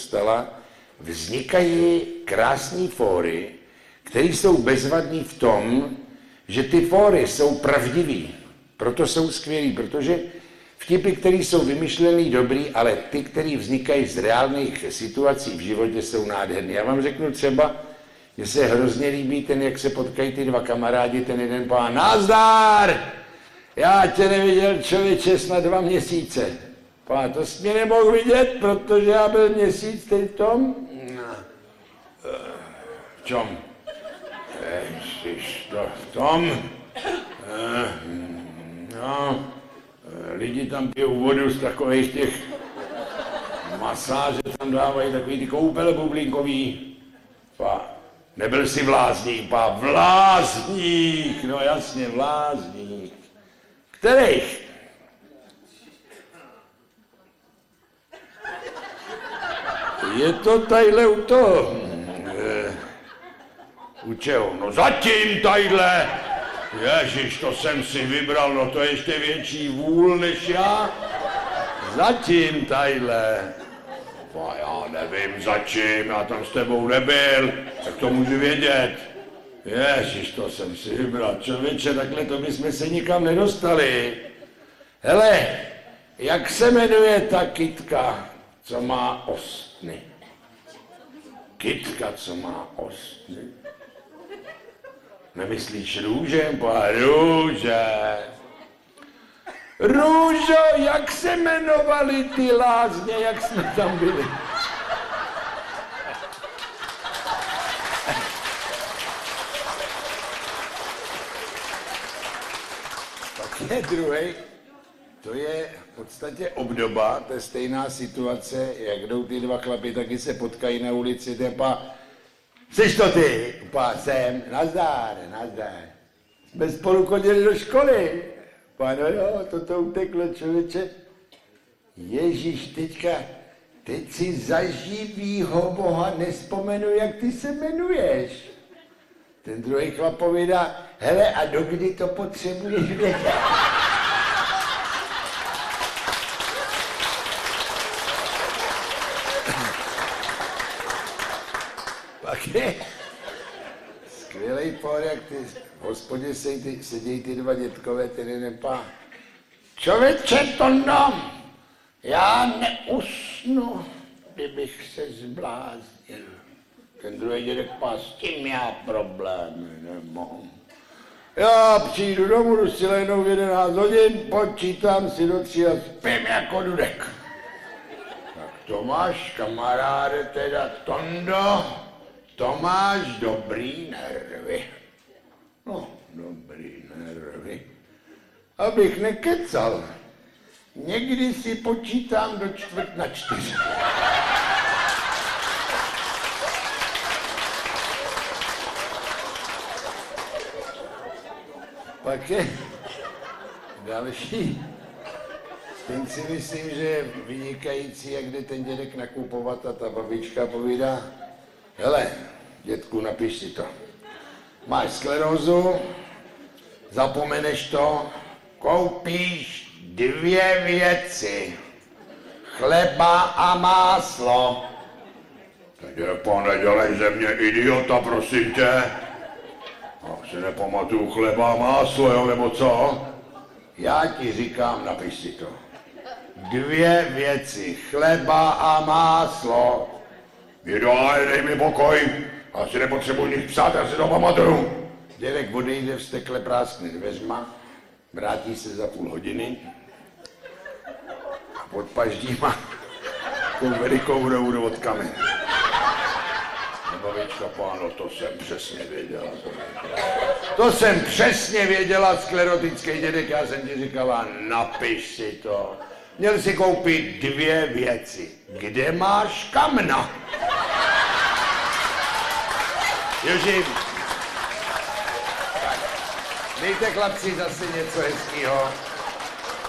dostala, vznikají krásné fóry, které jsou bezvadný v tom, že ty fóry jsou pravdivý. Proto jsou skvělý, protože vtipy, které jsou vymyšlený, dobrý, ale ty, které vznikají z reálných situací v životě, jsou nádherný. Já vám řeknu třeba, že se hrozně líbí ten, jak se potkají ty dva kamarádi, ten jeden pán, nazdar! Já tě neviděl, člověče, snad 2 měsíce. Pán, to jsi mě nemohl vidět, protože já byl měsíc teď v tom. V čem? V tom. No, lidi tam pijou vodu z takových těch masáže, tam dávají takový ty koupele bublinkový. Pá, nebyl jsi vlázník, pá, vlázník, no jasně, vlázník. Kterých? Je to tadyhle u toho. U čeho? No zatím tadyhle. Ježiš, to jsem si vybral, no to je ještě větší vůl než já. Zatím tadyhle. No já nevím začím, já tam s tebou nebyl, tak to můžu vědět. Ježiš, to jsem si vybral, člověče, takhle to bychom se nikam nedostali. Hele, jak se jmenuje ta kytka, co má ostny? Kytka, co má ostny? Nemyslíš růžem? Růže. Růžo, jak se jmenovaly ty lázně, jak jsme tam byli? Pak je druhý. To je v podstatě obdoba, to je stejná situace, jak jdou ty dva chlapi, taky se potkají na ulici, tepa, jsi to ty? Pá, jsem, nazdar. Jsme spolu chodili do školy. Pá, no jo, to uteklo, člověče. Ježíš, teď si za živýho Boha nespomenu, jak ty se jmenuješ. Ten druhý chlap povídá, hele, a dokdy to potřebuješ vědět? Pak je skvělej fór, jak ty v hospodě sedějí ty dva dětkové, ten jeden pán. Člověče, Tondo, já neusnu, kdybych se zbláznil. Ten druhý dědek pán, s tím já problémy nemám. Já přijdu domů, jdu si lehnout v 11 hodin, počítám si do 3 a spím jako dudek. Tak to máš, kamaráde, teda Tondo, to máš dobrý nervy. No, dobrý nervy. Abych nekecal, někdy si počítám do 3:45. Pak je další. Ten si myslím, že je vynikající, jak jde ten dědek nakupovat a ta babička povídá, hele, dětku, napiš si to. Máš sklerózu, zapomeneš to, koupíš 2 věci. Chleba a máslo. Takže pane, dělej ze mě idiota, prosím tě. Ach, si nepamatuju chleba a máslo, jo, nebo co? Já ti říkám, napiš si to. 2 věci, chleba a máslo. Jidoj, dej mi pokoj, asi nepotřebuji nic psát, já si to pamatuju. Dědek odejde, vstekle práskne dveřma, vrátí se za půl hodiny a pod paždíma takovou velikou vodou do vodkami. Babička, páno, to jsem přesně věděla. To jsem přesně věděla, sklerotický dědek, já jsem ti říkala, napiš si to. Měl si koupit 2 věci. Kde máš kamna? Joži, dejte chlapci zase něco hezkýho.